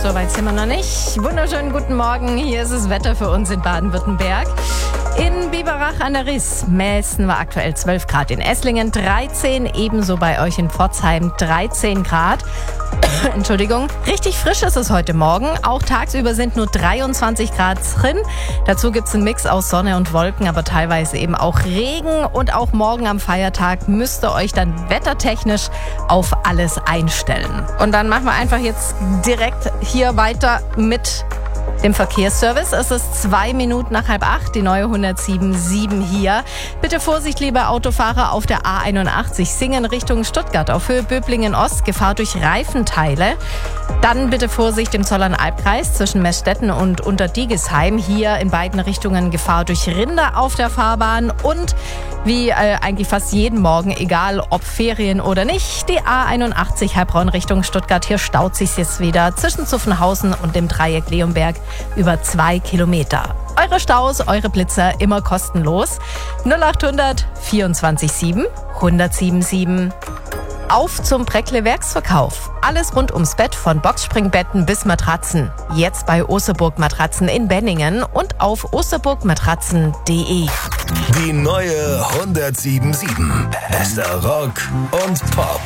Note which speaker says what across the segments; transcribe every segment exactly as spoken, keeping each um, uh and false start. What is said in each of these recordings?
Speaker 1: soweit sind wir noch nicht. Wunderschönen guten Morgen, hier ist das Wetter für uns in Baden-Württemberg. In Biberach an der Riss messen wir aktuell zwölf Grad, in Esslingen dreizehn, ebenso bei euch in Pforzheim dreizehn Grad. Entschuldigung, richtig frisch ist es heute Morgen. Auch tagsüber sind nur dreiundzwanzig Grad drin. Dazu gibt es einen Mix aus Sonne und Wolken, aber teilweise eben auch Regen. Und auch morgen am Feiertag müsst ihr euch dann wettertechnisch auf alles einstellen. Und dann machen wir einfach jetzt direkt hier weiter mit dem Verkehrsservice. Es ist zwei Minuten nach halb acht, die neue hundertsieben Komma sieben hier. Bitte Vorsicht, liebe Autofahrer, auf der A einundachtzig Singen Richtung Stuttgart auf Höhe Böblingen Ost, Gefahr durch Reifenteile. Dann bitte Vorsicht im Zollern-Albkreis zwischen Meßstetten und Unterdiegesheim. Hier in beiden Richtungen Gefahr durch Rinder auf der Fahrbahn. Und wie äh, eigentlich fast jeden Morgen, egal ob Ferien oder nicht, die A einundachtzig Heilbronn Richtung Stuttgart. Hier staut sich jetzt wieder zwischen Zuffenhausen und dem Dreieck Leonberg über zwei Kilometer. Eure Staus, eure Blitzer immer kostenlos. null achthundert vierundzwanzig sieben hundertsieben sieben. Auf zum Breckle Werksverkauf. Alles rund ums Bett, von Boxspringbetten bis Matratzen. Jetzt bei Osterburg Matratzen in Benningen und auf osterburgmatratzen punkt de.
Speaker 2: Die neue hundertsieben Komma sieben. Bester Rock und Pop.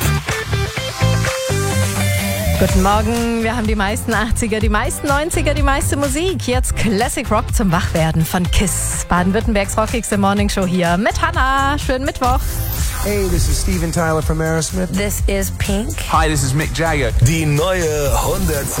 Speaker 1: Guten Morgen, wir haben die meisten achtziger, die meisten neunziger, die meiste Musik. Jetzt Classic Rock zum Wachwerden von KISS. Baden-Württembergs rockigste Morningshow hier mit Hannah. Schönen Mittwoch.
Speaker 3: Hey, this is Steven Tyler from Aerosmith.
Speaker 4: This is Pink.
Speaker 5: Hi, this is Mick Jagger.
Speaker 2: Die neue hundertsieben.